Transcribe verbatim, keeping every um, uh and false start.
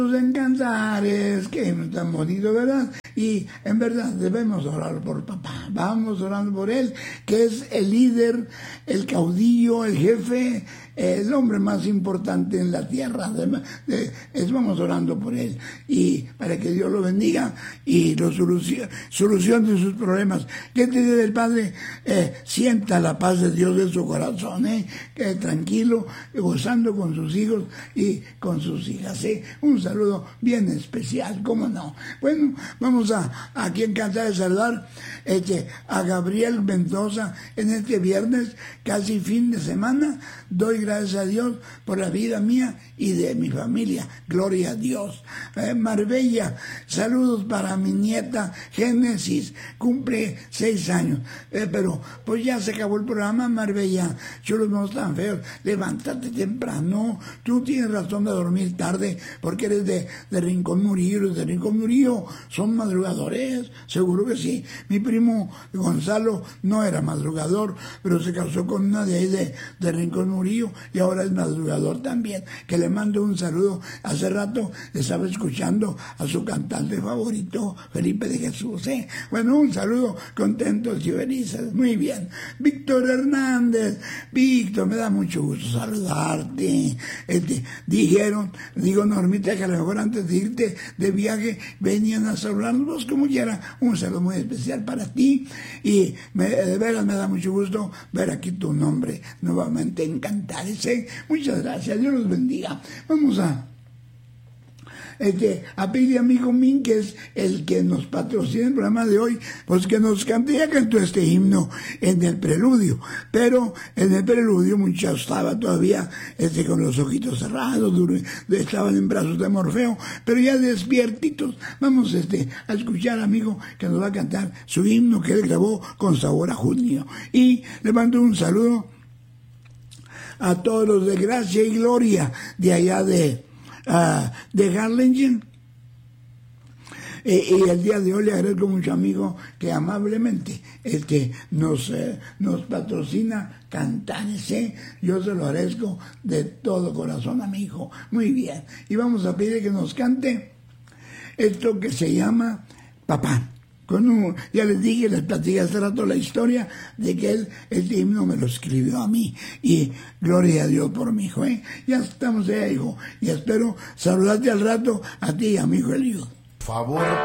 en Cantares, que es tan bonito, ¿verdad? Y en verdad debemos orar por papá. Vamos orando por él, que es el líder, el caudillo, el jefe, el hombre más importante en la tierra. De, de, es, vamos orando por él y para que Dios lo bendiga y lo solucione, solucione sus problemas. Que te dice el Padre, eh, sienta la paz de Dios en su corazón, eh, que tranquilo, gozando con sus hijos y con sus hijas. Eh. Un saludo bien especial, ¿cómo no? Bueno, vamos a aquí en Cantares a saludar este, a Gabriel Mendoza en este viernes, casi fin de semana. Doy gracias a Dios por la vida mía y de mi familia. Gloria a Dios. Eh, Marbella, saludos para mi nieta Génesis, cumple seis años. Eh, pero pues ya se acabó el programa, Marbella. Chulos no están feos. Levántate temprano. Tú tienes razón de dormir tarde porque eres de, de Rincón Murillo. Los de Rincón Murillo son madrugadores, seguro que sí. Mi primo Gonzalo no era madrugador, pero se casó con una de ahí de, de Rincón Murillo y ahora es madrugador también. Que le mando un saludo. Hace rato estaba escuchando a su cantante favorito, Felipe de Jesús. ¿eh? Bueno, un saludo contentos y felices. Muy bien. Víctor Hernández. Víctor, me da mucho gusto saludarte. Este, dijeron, digo Normita, que a lo mejor antes de irte de viaje venían a saludarnos como quiera. Un saludo muy especial para ti y me, de veras me da mucho gusto ver aquí tu nombre nuevamente en Cantares. ¿eh? Muchas gracias, Dios los bendiga. Vamos a Este, a pedirle a mi hijo Min, que es el que nos patrocina el programa de hoy, pues que nos cante. Ya cantó este himno en el preludio, pero en el preludio muchachos estaba todavía este, con los ojitos cerrados, estaban en brazos de Morfeo, pero ya despiertitos. Vamos este, a escuchar, amigo, que nos va a cantar su himno que él grabó con sabor a junio. Y le mando un saludo a todos los de Gracia y Gloria de allá de Uh, de Harlingen. Eh, y el día de hoy le agradezco mucho, amigo, que amablemente este, nos, eh, nos patrocina Cantares. ¿eh? Yo se lo agradezco de todo corazón a mi hijo. Muy bien. Y vamos a pedir que nos cante esto que se llama Papá. Con un, ya les dije, les platiqué hace rato la historia de que él, este himno me lo escribió a mí. Y gloria a Dios por mi hijo. ¿eh? Ya estamos allá, hijo. Y espero saludarte al rato a ti y a mi hijo Eliud. Favor.